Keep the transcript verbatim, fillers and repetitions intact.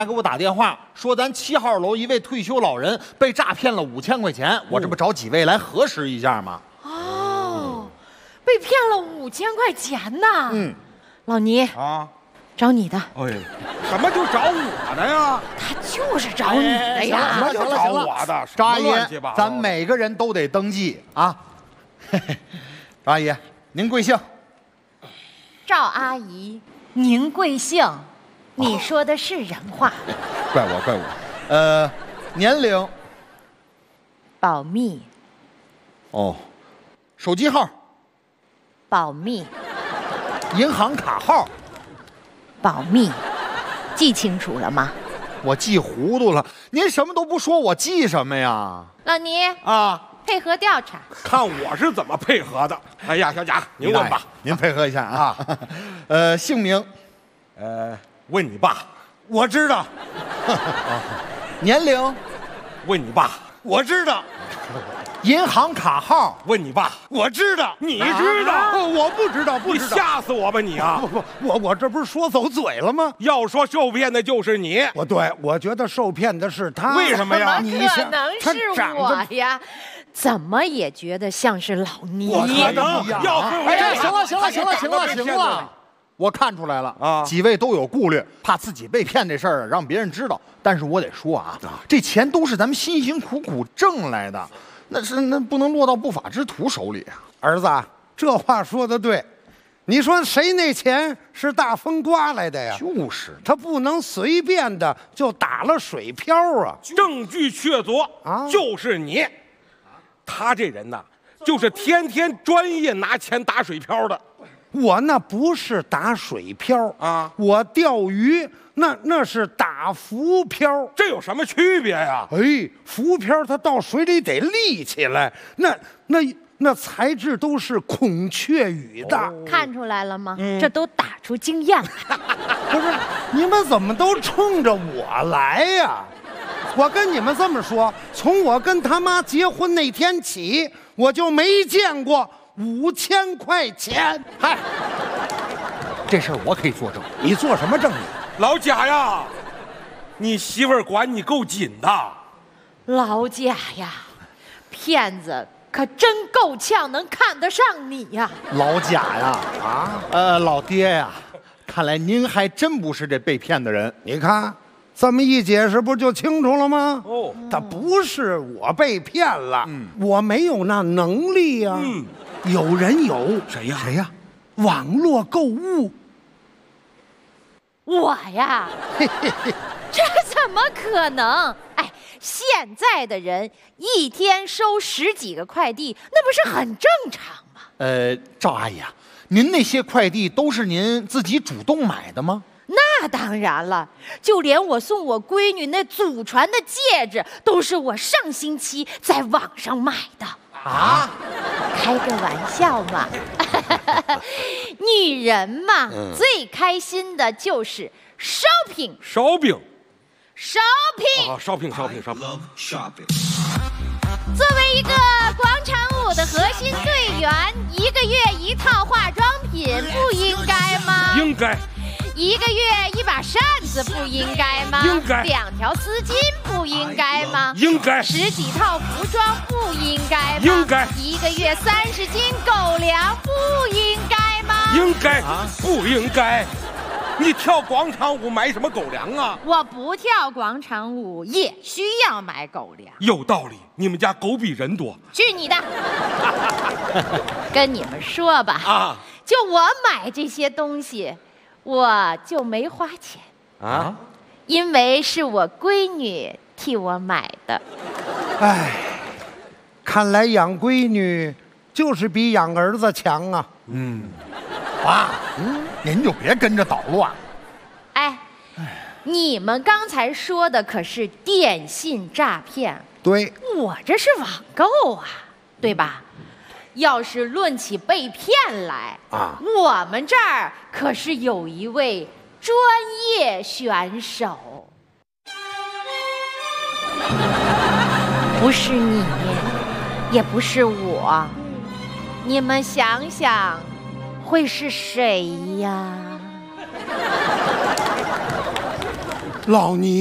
还给我打电话说，咱七号楼一位退休老人被诈骗了五千块钱，我这不找几位来核实一下吗？ 哦，被骗了五千块钱呢。 嗯， 老倪啊， 找你的。 哎，什么就找我的呀？ 他就是找你的呀。 行了行了行了， 我的赵阿姨，咱每每个人都得登记啊。赵阿姨，您贵姓？ 赵阿姨，您贵姓？你说的是人话。 怪我怪我。呃，年龄。 保密。 哦，手机号。 保密。 银行卡号。 保密。记清楚了吗？ 我记糊涂了，您什么都不说，我记什么呀？ 老倪啊， 配合调查， 看我是怎么配合的。哎呀，小贾，您问吧， 您配合一下啊。呃，姓名， 呃，问你爸， 我知道。 年龄， 问你爸， 我知道。 银行卡号， 问你爸， 我知道。 你知道？ 啊、我不知道，不你知道。 吓死我吧你啊！ 不不，我我这不是说走嘴了吗？ 要说受骗的就是你。 我对，我觉得受骗的是他。 为什么呀？ 怎么可能是我呀？怎么也觉得像是老倪。 我可能要是哎呀，行了行了行了行了行了，我看出来了啊，几位都有顾虑，怕自己被骗这事儿让别人知道。但是我得说啊，这钱都是咱们辛辛苦苦挣来的。那是那不能落到不法之徒手里啊！ 儿子，这话说的对，你说谁那钱是大风刮来的呀？ 就是， 他不能随便的就打了水漂啊！ 证据确凿啊，就是你。他这人呐，就是天天专业拿钱打水漂的。 我那不是打水漂啊， 我钓鱼那那是打浮漂， 这有什么区别呀？ 哎，浮漂它到水里得立起来，那那那材质都是孔雀羽的，哦、 看出来了吗？嗯、这都打出经验来。 不是，你们怎么都冲着我来呀？我跟你们这么说，从我跟他妈结婚那天起，我就没见过五千块钱。 嗨，这事儿我可以作证。 你做什么证据？ 老贾呀，你媳妇儿管你够紧的。 老贾呀，骗子可真够呛，能看得上你呀。 老贾呀，啊，呃，老爹呀，看来您还真不是这被骗的人。 你看。这么一解释，不就清楚了吗？ 哦， 他不是我被骗了，嗯、我没有那能力呀、啊。嗯，有人有， 谁呀？ 谁呀？网络购物。 我呀，这怎么可能？哎，现在的人一天收十几个快递，那不是很正常吗？ 呃，赵阿姨啊，您那些快递都是您自己主动买的吗？ 那当然了，就连我送我闺女那祖传的戒指，都是我上星期在网上买的。 啊， 开个玩笑嘛。女人嘛，嗯、最开心的就是 shopping。 shopping。 shopping。 啊 ，shopping shopping shopping。 作为一个广场舞的核心队员，一个月一套化妆品，不应该吗？ 应该。 一个月一把扇子不应该吗？ 应该。 两条丝巾不应该吗？ 应该。 十几套服装不应该吗？ 应该。 一个月三十斤狗粮不应该吗？ 应该。啊，不应该。你跳广场舞买什么狗粮啊？ 我不跳广场舞也需要买狗粮。 有道理，你们家狗比人多。 去你的！跟你们说吧，啊，就我买这些东西。我就没花钱啊，因为是我闺女替我买的。 哎，看来养闺女就是比养儿子强啊。 嗯，爸，嗯，您就别跟着捣乱。 哎，你们刚才说的可是电信诈骗， 对， 我这是网购啊，对吧？要是论起被骗来啊，我们这儿可是有一位专业选手，不是你，也不是我，你们想想，会是谁呀？ 老倪。